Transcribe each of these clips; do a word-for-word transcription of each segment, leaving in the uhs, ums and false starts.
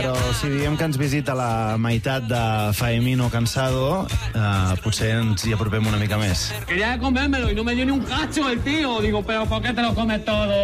però si diem que ens visita la meitat de Faemino Cansado, eh, potser ens hi apropem una mica més. Quería comérmelo y no me dio ni un cacho el tío. Digo, pero ¿por qué te lo comes todo?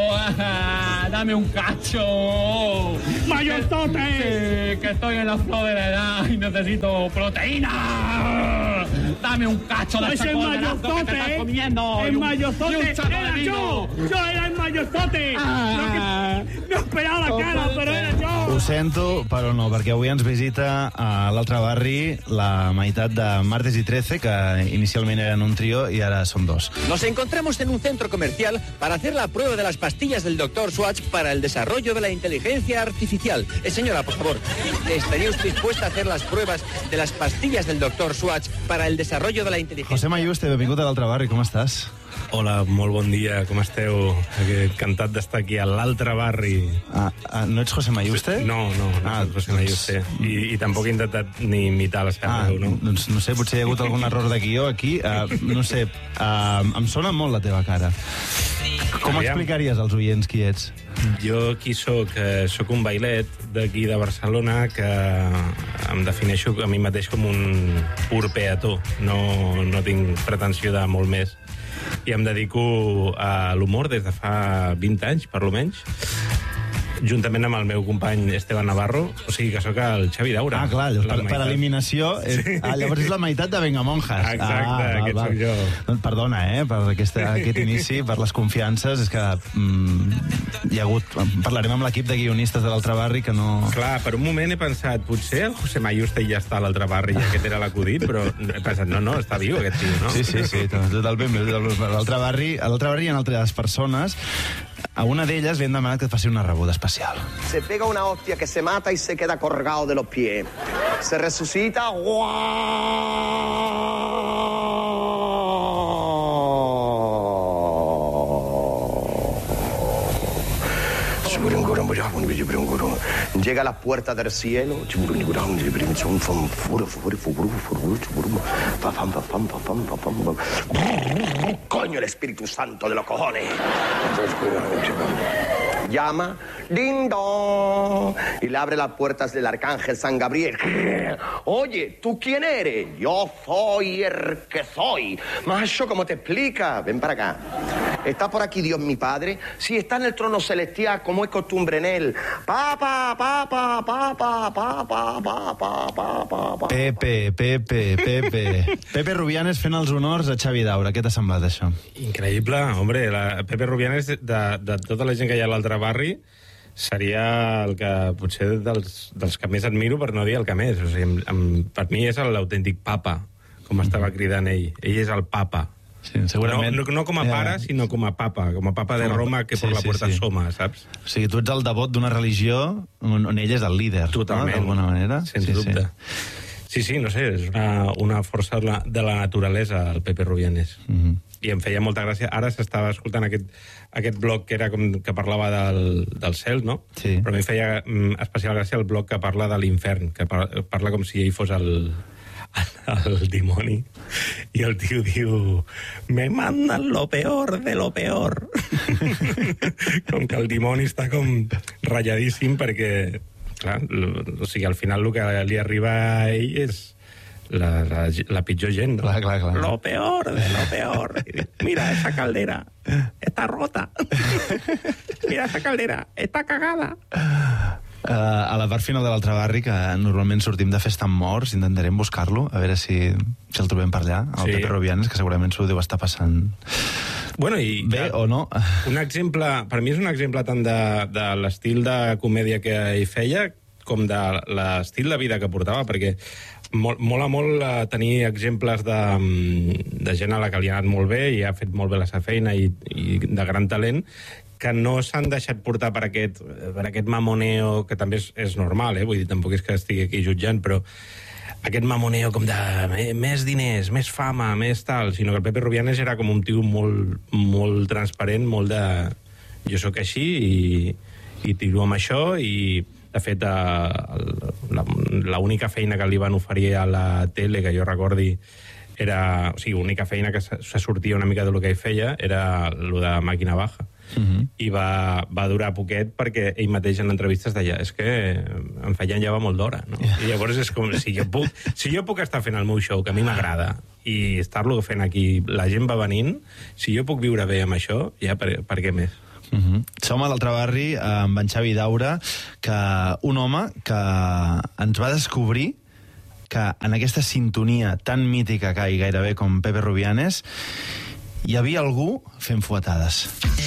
Dame un cacho. ¡Mayorzote! Sí, que estoy en la flor de la edad y necesito proteína. Dame un cacho de ese mayorzote que te estás comiendo. El mayorzote era yo. Yo era el mayorzote. Ah. No, que, no esperaba la cara, però era jo. Ho sento, però no, perquè avui ens visita a l'altre barri la meitat de Martes y Trece, que inicialment eren un trio i ara són dos. Nos encontramos en un centro comercial para hacer la prueba de las pastillas del doctor Swatch para el desarrollo de la inteligencia artificial. Eh, señora, por favor, ¿estaría usted dispuesta a hacer las pruebas de las pastillas del doctor Swatch para el desarrollo de la inteligencia? José Mayuste, benvingut a l'altre barri, com estàs? Hola, molt bon dia, com esteu? Encantat d'estar aquí a l'altre barri. Ah, ah, no ets José Mayuste? No, no, no ah, soc José Mayuste. I, I tampoc he intentat ni imitar la seva ah, veu, no? Doncs no sé, potser hi ha hagut algun error de guió aquí. Uh, no sé, uh, em sona molt la teva cara. Com Aviam. explicaries als oients qui ets? Jo qui sóc? Eh, sóc un bailet d'aquí de Barcelona que em defineixo a mi mateix com un pur peató. No, no tinc pretensió de molt més. I em dedico a l'humor des de fa vint anys, per lo menys, juntament amb el meu company Esteban Navarro, o sigui que sóc el Xavi Daura. Ah, clar, per, per eliminació. És, sí. Ah, llavors és la meitat de Vengamonjas. Exacte, ah, aquest sóc jo. Doncs perdona, eh, per aquesta, aquest inici, per les confiances, és que mm, hi ha hagut... Parlarem amb l'equip de guionistes de l'altre barri que no... Clar, per un moment he pensat, potser el José Mayuste ja està a l'altre barri i aquest era l'acudit, però he pensat, no, no, està viu aquest tio, no? Sí, sí, sí, totalment. A l'altre barri, a l'altre barri hi ha altres persones. A una d'elles li hem demanat que et faci una rebuda especial. Se pega una hostia que se mata y se queda colgado de los pies. Se resucita. Llega a las puertas del cielo. Coño, el Espíritu Santo de los cojones. Llama, ding dong, y le abre las puertas del arcángel San Gabriel. Oye, ¿tú quién eres? Yo soy el que soy. Macho, ¿cómo te explica? Ven para acá. ¿Está por aquí Dios mi Padre? Sí, está en el trono celestial, como es costumbre en él. Papa, papa, papa, papa, papa, papa. Pepe, Pepe, Pepe. Pepe Rubianes fent els honors a Xavi Daura. Què t'ha semblat, això? Increïble, hombre. La Pepe Rubianes, de, de tota la gent que hi ha a l'altre barri, seria el que potser dels, dels que més admiro, per no dir el que més. O sigui, em, em, per mi és l'autèntic papa, com estava cridant ell. Ell és el papa. Sí, segurament. No, no, no com a pare, ja. sinó com a papa, com a papa de Roma que sí, per la puerta sí, sí. Soma, saps? O sigui, tu ets el devot d'una religió on, on ell és el líder. Totalment. No? D'alguna manera. Sens sí, dubte. Sí. sí, sí, no sé, és una, una força de la, de la naturalesa, el Pepe Rubianes. Mm -hmm. I em feia molta gràcia. Ara s'estava escoltant aquest, aquest blog que era com que parlava del, del cel, no? Sí. Però a mi em feia mm, especial gràcia el blog que parla de l'infern, que parla, parla com si ell fos el... el dimoni, i el tio diu me mandan lo peor de lo peor. Com que el dimoni està com ratlladíssim perquè, clar, o sigui, al final el que li arriba a ell és la, la, la pitjor gent, no? Clar, clar, clar. Lo peor de lo peor. Mira, esa caldera está rota. Mira, esa caldera está cagada. Uh, a la part final de l'altre barri, que normalment sortim de festa amb morts, intentarem buscar-lo, a veure si, si el trobem per allà, el sí. Pepe Rubianes, que segurament s'ho deu estar passant bueno, i, bé ja, o no. Un exemple, per mi és un exemple tant de, de l'estil de comèdia que ell feia com de l'estil de vida que portava, perquè Mol, mola molt uh, tenir exemples de, de gent a la que li ha anat molt bé i ha fet molt bé la seva feina i, i de gran talent, que no s'han deixat portar per aquest, per aquest mamoneo, que també és, és normal, eh? Vull dir, tampoc és que estigui aquí jutjant, però aquest mamoneo com de més diners, més fama, més tal, sinó que el Pepe Rubianes era com un tio molt, molt transparent, molt de... Jo sóc així i, i tiro amb això i... De fet, l'única feina que li van oferir a la tele, que jo recordi, era... O sigui, l'única feina que se sortia una mica del que ell feia era el de Màquina Baja. uh-huh. i va, va durar poquet perquè ell mateix en entrevistes deia és que em feien llevar molt d'hora, no? Yeah. I llavors és com, si jo, puc, si jo puc estar fent el meu show, que a mi m'agrada, i estar-lo fent aquí, la gent va venint, si jo puc viure bé amb això, ja per, per què més? Uh-huh. Som a l'altre barri amb en Xavi Daura, que un home que ens va descobrir que en aquesta sintonia tan mítica que hi gairebé com Pepe Rubianes hi havia algú fent fuetades.